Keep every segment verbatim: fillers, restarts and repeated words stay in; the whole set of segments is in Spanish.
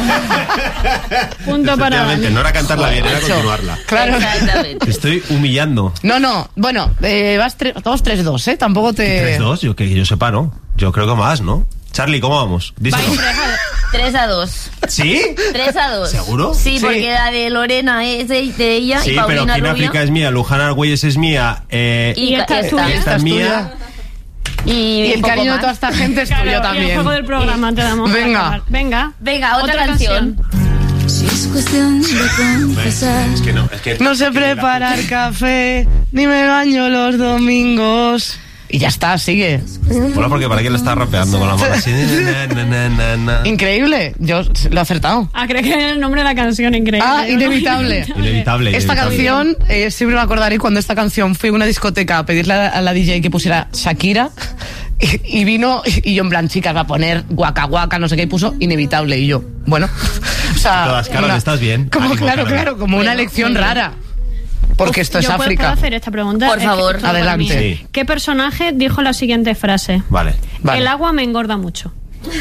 Punto para Dani. No era cantarla bien, era continuarla. Claro. Te estoy humillando. No, no, bueno, eh, vas tre- todos tres dos, ¿eh? Tampoco te... tres dos, yo que yo sepa, ¿no? Yo creo que más, ¿no? Charlie, ¿cómo vamos? Díselo. tres a dos. ¿Sí? tres a dos. ¿Seguro? Sí, Sí. porque la de Lorena es de, de ella Sí, y pero Paulina Quien Rubio. África es mía, Luján Argüelles es mía, eh, Y esta es tuya. esta es mía. Y, Y el poco cariño más. de toda esta gente es Claro, tuyo y el también. juego del programa te damos. para Venga. acabar. Venga. Venga, otra, canción. Si es cuestión de confesar. Es que no, es que No sé preparar café, ni me baño los domingos. Y ya está, sigue. Mola porque para quién le está rapeando con la mano así. Na, na, na, na, na. Increíble, yo lo he acertado. Ah, creo que es el nombre de la canción, increíble. Ah, inevitable. Inevitable. Esta inevitable. canción, eh, siempre me acordaré cuando esta canción fui a una discoteca a pedirle a la D J que pusiera Shakira y, y vino y yo en plan, chicas, va a poner guaca guaca, no sé qué, y puso Inevitable y yo, bueno, o sea... Todas, Carol, una- estás bien. Como, Ánimo, claro, Carol. claro, como una Bueno, elección muy bien. rara. Porque esto es Yo puedo- África. ¿Puedo hacer esta pregunta? Por Es que favor. todo para Adelante. mí. Sí. ¿Qué personaje dijo la siguiente frase? Vale. Vale. El agua me engorda mucho.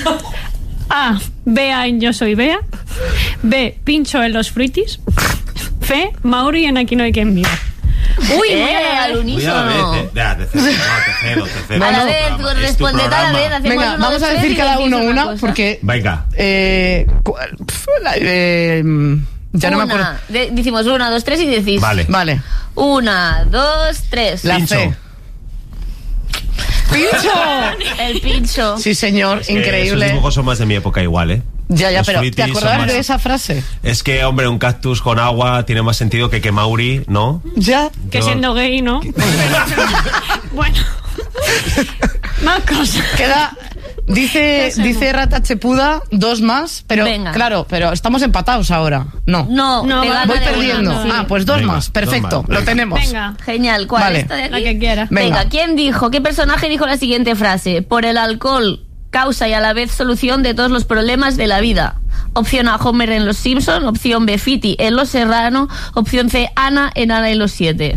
A. Bea en Yo Soy Bea. B. Pincho en los fruitis. C. Mauri en Aquí no hay quien viva. Uy, Eh, eh, al Cuidado, unísono. eh, ya, te cedo, no, te cedo, te cedo. A la Es tu vez, programa, tú es tu responded a la programa. vez. Hacemos Venga, uno, vamos dos, a tres decir y cada decís uno una una, cosa. porque... Venga. Eh, cu- pf, la- eh, ya no me acuerdo. Una. De- decimos una, dos, tres y decís. Vale. Vale. Una, dos, tres. La Pincho. C. ¡Pincho! El pincho. Sí, señor, Es que increíble. Esos dibujos son más de mi época igual, ¿eh? Ya, ya, Los pero fruitis ¿te son acordabas más- de esa frase? Es que, hombre, un cactus con agua tiene más sentido que que Mauri, ¿no? Ya. Que Yo- siendo gay, ¿no? Bueno. Más cosas. Queda. Dice, hacemos? dice Rata Chepuda, dos más, pero Venga. claro, pero estamos empatados ahora. No. No, No, te va- gana Voy de una, perdiendo. sí. Ah, pues dos Venga, más. dos Perfecto, más, lo venga. tenemos. Venga. Genial. ¿Cuál? Vale. ¿Esta de aquí? La que quieras. Venga. Venga, ¿quién dijo? ¿Qué personaje dijo la siguiente frase? Por el alcohol, causa y a la vez solución de todos los problemas de la vida. Opción A, Homer en Los Simpson. Opción B, Fiti en Los Serrano. Opción C, Ana en Ana y los Siete.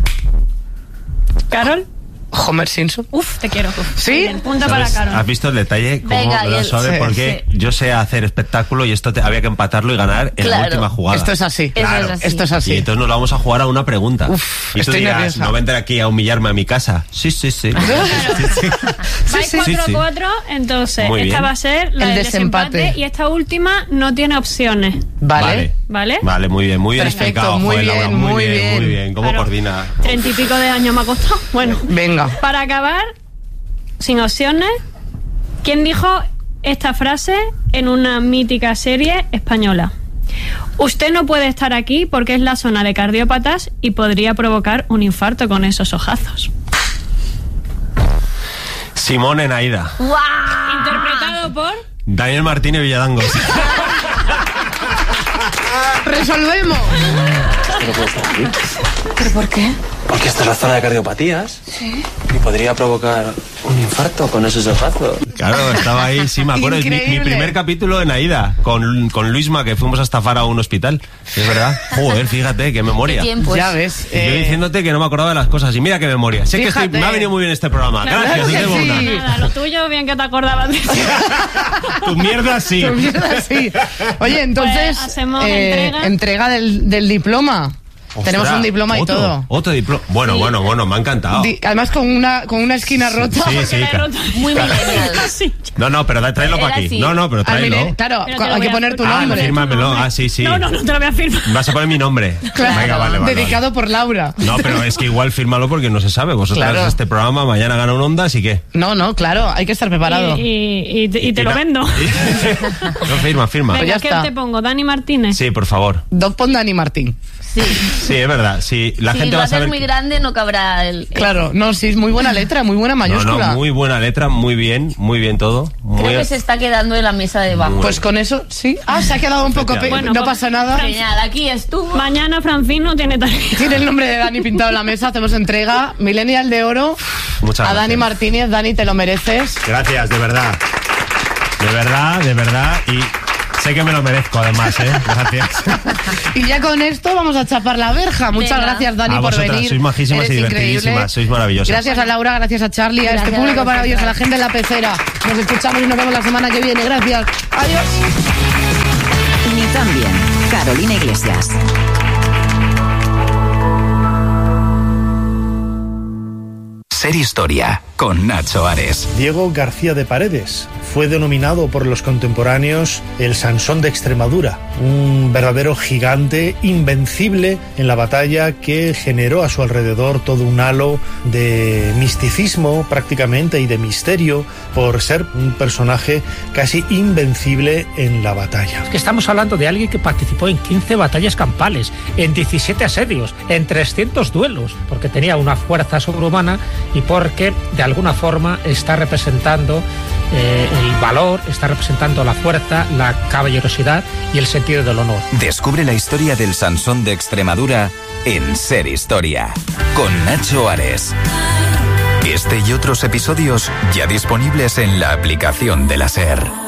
¿Carol? Homer Simpson. Uf, te quiero. ¿Sí? Muy bien, punto ¿Sabes? para Carol. ¿Has visto el detalle? Cómo Venga, me y lo el- sabe, sí, porque yo sé hacer espectáculo y esto te- había que empatarlo y ganar en Claro. la última jugada. Esto es así. Eso es así. Esto es así. Y entonces nos vamos a jugar a una pregunta. Uf, y tú estoy dirás, nerviosa. no vendré aquí a humillarme a mi casa. Sí, sí, sí. sí, sí, sí. Vais sí, cuatro sí. cuatro, entonces Muy esta bien. va a ser la El del desempate. desempate. Y esta última no tiene opciones. Vale. ¿Vale? Vale, muy bien, muy bien Perfecto, explicado. muy joder, Laura, bien, muy muy bien, bien. muy bien. ¿Cómo Claro. coordina? Treinta y pico de años me ha costado. Bueno, Venga. para acabar, sin opciones, ¿quién dijo esta frase en una mítica serie española? Usted no puede estar aquí porque es la zona de cardiópatas y podría provocar un infarto con esos ojazos. Simón Enaida. ¡Guau! Interpretado por... Daniel Martínez Villadangos. Resolvemos. ¿Pero puede estar aquí? ¿Pero por qué? Porque esta es la zona de cardiopatías. Sí. Y podría provocar un infarto con esos ojazos. Claro, estaba ahí, sí, me acuerdo. Es mi, mi Increíble. primer capítulo en Aida, con, con Luisma, que fuimos a estafar a un hospital. Es verdad. Joder, fíjate, qué memoria. ¿Qué tiempos? Ya ves. Y yo eh, diciéndote que no me acordaba de las cosas. Y mira qué memoria. Sé que Fíjate. estoy, me ha venido muy bien este programa. Claro Gracias, que Ute sí. Bona. Nada, lo tuyo, bien que te acordabas de eso. Tu mierda sí. tu mierda, sí. Oye, entonces. Pues hacemos eh, entrega. entrega del, del diploma. Ostras, Tenemos un diploma y otro, todo. Otro diploma. Bueno, bueno, bueno, me ha encantado. Di- además con una con una esquina rota. Sí, Porque sí, la he claro. roto. Muy millennial. Sí. No, no, pero da- tráelo Era para aquí. así. No, no, pero Ah, tráelo. mire, claro, Pero te hay lo voy que a- poner tu Ah, nombre. fírmamelo. Ah, sí, sí. No, no, no te lo voy a firmar. Vas a poner mi nombre. Claro, Venga, vale, vale. dedicado por Laura. No, pero es que igual fírmalo porque no se sabe. Vosotros Claro. este programa mañana gana un Onda, así que. No, no, claro, hay que estar preparado. Y, y- y te, y te Y lo no- vendo. No, firma, firma. Pues Venga, ya ¿qué está. te pongo? ¿Dani Martínez? Sí, por favor. Doc pon Dani Martín. Sí. Sí, es verdad. Sí, la Si gente lo va a haces saber. muy grande, no cabrá el... Claro, no, sí, es muy buena letra, muy buena No, mayúscula. no, muy buena letra, muy bien, muy bien todo. Muy Creo que se está quedando en la mesa de debajo. Pues con eso, sí. Ah, se ha quedado un poco. pe- Bueno, no pues- pasa nada. Genial, aquí estuvo. Mañana Francín no tiene tarea. Tiene el nombre de Dani pintado en la mesa. Hacemos entrega. Millennial de Oro. Muchas a Dani gracias. Martínez. Dani, te lo mereces. Gracias, de verdad. De verdad, de verdad. Y sé que me lo merezco, además, ¿eh? Gracias. Y ya con esto vamos a chapar la verja. Muchas Venga. gracias, Dani, A por vosotras, venir. sois majísimas Eres y divertidísimas, increíble. sois maravillosas. Gracias a Laura, gracias a Charlie, a este Gracias, público gracias. maravilloso, a la gente en la pecera. Nos escuchamos y nos vemos la semana que viene. Gracias. Adiós. Carolina Iglesias. Ser Historia, con Nacho Ares. Diego García de Paredes fue denominado por los contemporáneos el Sansón de Extremadura, un verdadero gigante invencible en la batalla que generó a su alrededor todo un halo de misticismo prácticamente y de misterio por ser un personaje casi invencible en la batalla. Es que estamos hablando de alguien que participó en quince batallas campales, en diecisiete asedios, en trescientos duelos, porque tenía una fuerza sobrehumana y porque de alguna forma está representando eh, el valor, está representando la fuerza, la caballerosidad y el sentido del honor. Descubre la historia del Sansón de Extremadura en Ser Historia, con Nacho Ares. Este y otros episodios ya disponibles en la aplicación de la SER.